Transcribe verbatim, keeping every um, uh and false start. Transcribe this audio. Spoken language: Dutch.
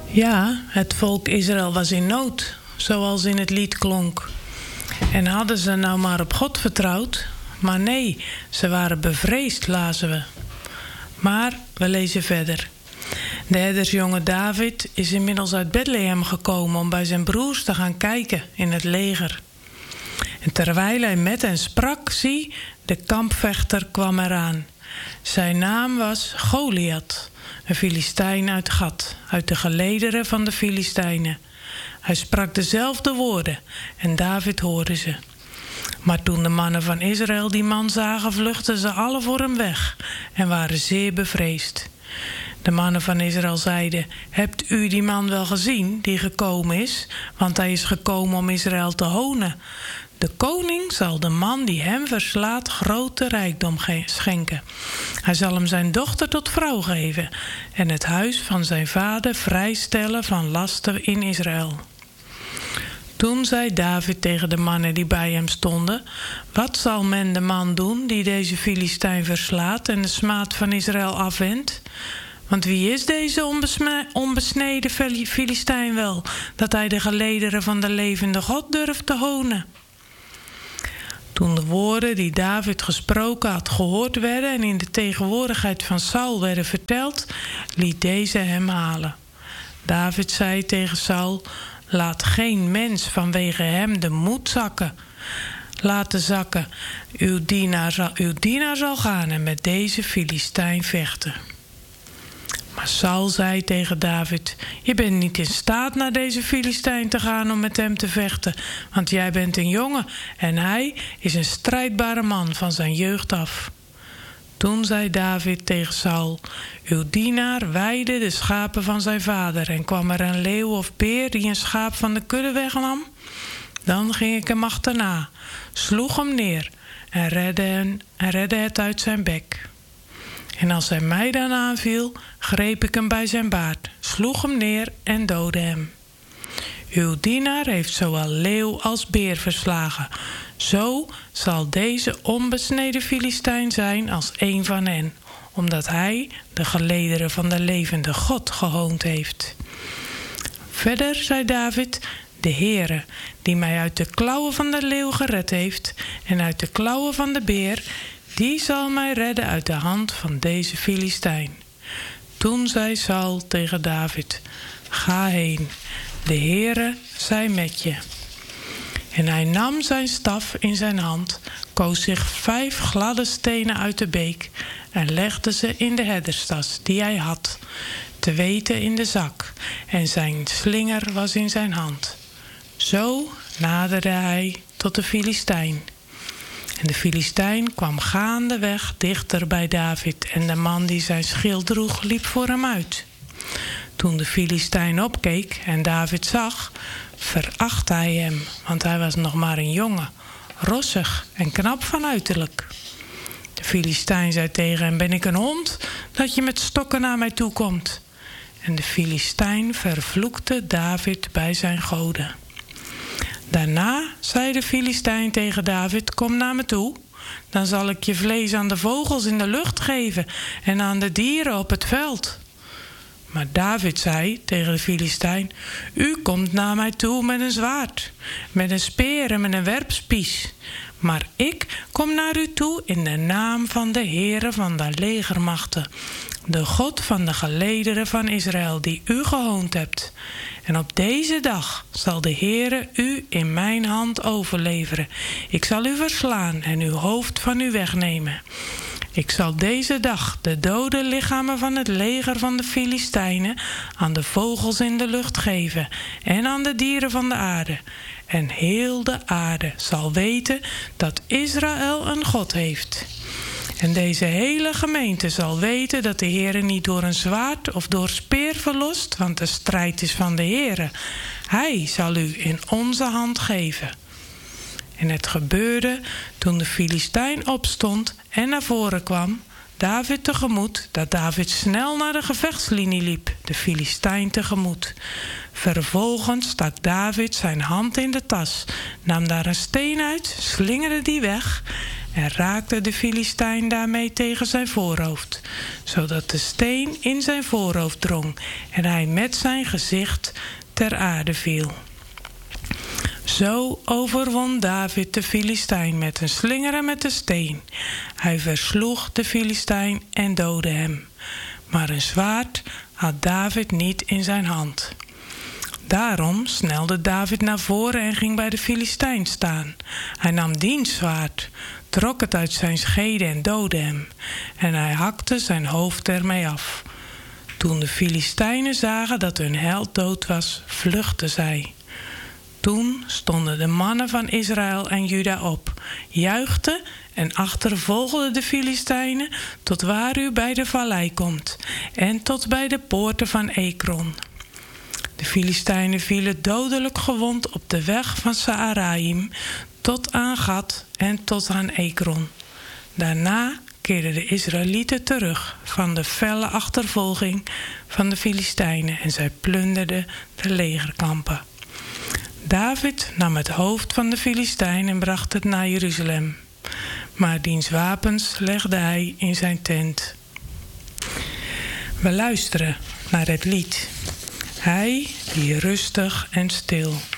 Ja, het volk Israël was in nood, zoals in het lied klonk. En hadden ze nou maar op God vertrouwd? Maar nee, ze waren bevreesd, lazen we. Maar we lezen verder. De herdersjongen David is inmiddels uit Bethlehem gekomen om bij zijn broers te gaan kijken in het leger. En terwijl hij met hen sprak, zie, de kampvechter kwam eraan. Zijn naam was Goliath, een Filistijn uit Gat, uit de gelederen van de Filistijnen. Hij sprak dezelfde woorden en David hoorde ze. Maar toen de mannen van Israël die man zagen, vluchtten ze alle voor hem weg en waren zeer bevreesd. De mannen van Israël zeiden: hebt u die man wel gezien die gekomen is? Want hij is gekomen om Israël te honen. De koning zal de man die hem verslaat grote rijkdom schenken. Hij zal hem zijn dochter tot vrouw geven en het huis van zijn vader vrijstellen van lasten in Israël. Toen zei David tegen de mannen die bij hem stonden: wat zal men de man doen die deze Filistijn verslaat en de smaad van Israël afwendt? Want wie is deze onbesneden Filistijn wel, dat hij de gelederen van de levende God durft te honen? Toen de woorden die David gesproken had gehoord werden en in de tegenwoordigheid van Saul werden verteld, liet deze hem halen. David zei tegen Saul: laat geen mens vanwege hem de moed zakken. Laten zakken. Uw dienaar zal, uw dienaar zal gaan en met deze Filistijn vechten. Maar Saul zei tegen David: je bent niet in staat naar deze Filistijn te gaan om met hem te vechten, want jij bent een jongen en hij is een strijdbare man van zijn jeugd af. Toen zei David tegen Saul: uw dienaar weidde de schapen van zijn vader en kwam er een leeuw of beer die een schaap van de kudde wegnam. Dan ging ik hem achterna, sloeg hem neer en redde, hem, en redde het uit zijn bek. En als hij mij dan aanviel, greep ik hem bij zijn baard, sloeg hem neer en doodde hem. Uw dienaar heeft zowel leeuw als beer verslagen. Zo zal deze onbesneden Filistijn zijn als een van hen, omdat hij de gelederen van de levende God gehoond heeft. Verder zei David: de Heere, die mij uit de klauwen van de leeuw gered heeft en uit de klauwen van de beer, die zal mij redden uit de hand van deze Filistijn. Toen zei Saul tegen David: ga heen, de Heere zij met je. En hij nam zijn staf in zijn hand, koos zich vijf gladde stenen uit de beek en legde ze in de herderstas die hij had, te weten in de zak, en zijn slinger was in zijn hand. Zo naderde hij tot de Filistijn. En de Filistijn kwam gaandeweg dichter bij David en de man die zijn schild droeg liep voor hem uit. Toen de Filistijn opkeek en David zag, verachtte hij hem, want hij was nog maar een jongen, rossig en knap van uiterlijk. De Filistijn zei tegen hem: ben ik een hond dat je met stokken naar mij toe komt? En de Filistijn vervloekte David bij zijn goden. Daarna zei de Filistijn tegen David: kom naar me toe, dan zal ik je vlees aan de vogels in de lucht geven en aan de dieren op het veld. Maar David zei tegen de Filistijn: u komt naar mij toe met een zwaard, met een speer en met een werpspies. Maar ik kom naar u toe in de naam van de Heere van de legermachten, de God van de gelederen van Israël, die u gehoond hebt. En op deze dag zal de Heere u in mijn hand overleveren. Ik zal u verslaan en uw hoofd van u wegnemen. Ik zal deze dag de dode lichamen van het leger van de Filistijnen aan de vogels in de lucht geven en aan de dieren van de aarde. En heel de aarde zal weten dat Israël een God heeft. En deze hele gemeente zal weten dat de Heere niet door een zwaard of door speer verlost, want de strijd is van de Heere. Hij zal u in onze hand geven. En het gebeurde toen de Filistijn opstond en naar voren kwam, David tegemoet, dat David snel naar de gevechtslinie liep, de Filistijn tegemoet. Vervolgens stak David zijn hand in de tas, nam daar een steen uit, slingerde die weg en raakte de Filistijn daarmee tegen zijn voorhoofd, zodat de steen in zijn voorhoofd drong en hij met zijn gezicht ter aarde viel. Zo overwon David de Filistijn met een slinger en met een steen. Hij versloeg de Filistijn en doodde hem. Maar een zwaard had David niet in zijn hand. Daarom snelde David naar voren en ging bij de Filistijn staan. Hij nam diens zwaard, trok het uit zijn schede en doodde hem. En hij hakte zijn hoofd ermee af. Toen de Filistijnen zagen dat hun held dood was, vluchtten zij. Toen stonden de mannen van Israël en Juda op, juichten en achtervolgden de Filistijnen tot waar u bij de vallei komt en tot bij de poorten van Ekron. De Filistijnen vielen dodelijk gewond op de weg van Saaraim tot aan Gat en tot aan Ekron. Daarna keerden de Israëlieten terug van de felle achtervolging van de Filistijnen en zij plunderden de legerkampen. David nam het hoofd van de Filistijn en bracht het naar Jeruzalem. Maar diens wapens legde hij in zijn tent. We luisteren naar het lied. Hij die rustig en stil